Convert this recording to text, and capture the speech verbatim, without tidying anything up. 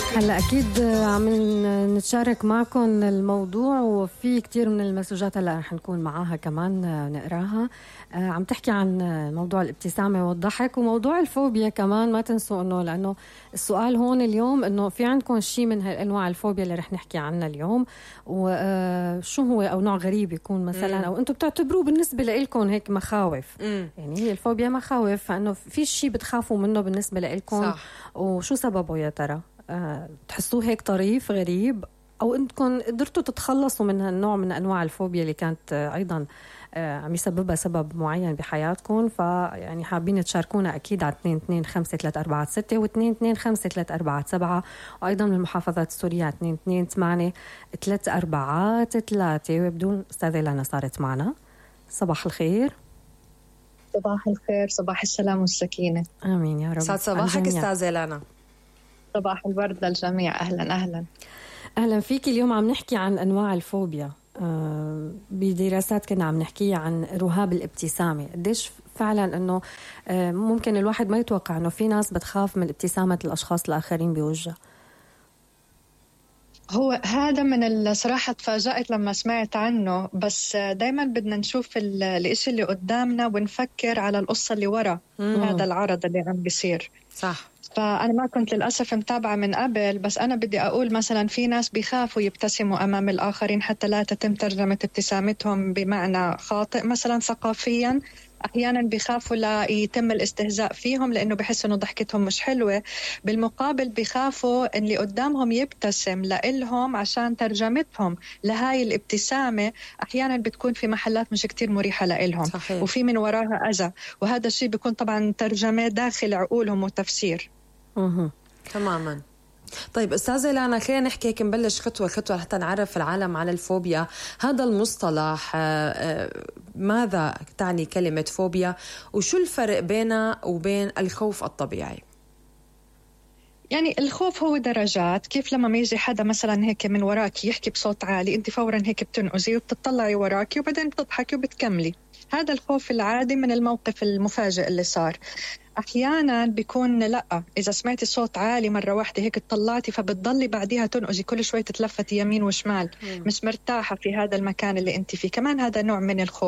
هلا اكيد عم نتشارك معكم الموضوع، وفي كتير من المسجات هلا رح نكون معاها كمان نقراها. عم تحكي عن موضوع الابتسامه والضحك وموضوع الفوبيا كمان. ما تنسوا انه لانه السؤال هون اليوم انه في عندكم شيء من هالانواع الفوبيا اللي رح نحكي عنها اليوم، وشو هو او نوع غريب يكون مثلا مم. او انتم بتعتبروه بالنسبه لكم هيك مخاوف. مم. يعني هي الفوبيا مخاوف، فانه في شيء بتخافوا منه بالنسبه لكم، وشو سببه يا ترى؟ أه تحسوه هيك طريف غريب، أو أنتم قدرتوا تتخلصوا من هالنوع من أنواع الفوبيا اللي كانت أيضا أه عم يسببها سبب معين بحياتكم. فيعني حابين تشاركونا أكيد على اثنين اثنين خمسة ثلاثة أربعة ستة واثنين اثنين خمسة ثلاثة أربعة سبعة، وأيضا من المحافظات السورية على اثنين اثنين ثمانية ثلاثة أربعة ثلاثة. وبدون أستاذة لنا صارت معنا. صباح الخير. صباح الخير، صباح السلام والسكينة. آمين يا رب. سعد صباحك أستاذة لانا. صباح الورد للجميع. أهلا أهلا أهلا فيك. اليوم عم نحكي عن أنواع الفوبيا. آه بدراسات كنا عم نحكي عن رهاب الابتسامة. قديش فعلا أنه آه ممكن الواحد ما يتوقع أنه في ناس بتخاف من ابتسامة الأشخاص الآخرين بوجهها. هو هذا من الصراحة تفاجأت لما سمعت عنه، بس دايما بدنا نشوف الاشي اللي قدامنا ونفكر على القصة اللي ورا هذا العرض اللي عم بيصير. صح. فأنا ما كنت للأسف متابعة من قبل، بس أنا بدي أقول مثلا في ناس بيخافوا يبتسموا أمام الآخرين حتى لا تتم ترجمة ابتسامتهم بمعنى خاطئ مثلا ثقافيا. أحيانا بيخافوا لا يتم الاستهزاء فيهم لأنه بحسوا أنه ضحكتهم مش حلوة. بالمقابل بيخافوا أن اللي قدامهم يبتسم لإلهم عشان ترجمتهم لهاي الابتسامة أحيانا بتكون في محلات مش كتير مريحة لإلهم. صحيح. وفي من وراها أذى، وهذا الشيء بيكون طبعا ترجمة داخل عقولهم وتفسير. اها تماما. طيب أستاذة لانا، خلينا نحكي هيك نبلش خطوة خطوة حتى نعرف العالم على الفوبيا. هذا المصطلح ماذا تعني كلمة فوبيا، وشو الفرق بينها وبين الخوف الطبيعي؟ يعني الخوف هو درجات. كيف لما يجي حدا مثلا هيك من وراك يحكي بصوت عالي، انت فورا هيك بتنقزي وبتطلعي وراكي وبعدين بتضحكي وبتكملي. هذا الخوف العادي من الموقف المفاجئ اللي صار. أحيانا بيكون لأ، إذا سمعتي صوت عالي مرة واحدة هيك تطلعتي فبتضلي بعديها تنقزي كل شوي تتلفتي يمين وشمال، مم. مش مرتاحة في هذا المكان اللي انت فيه. كمان هذا نوع من الخوف.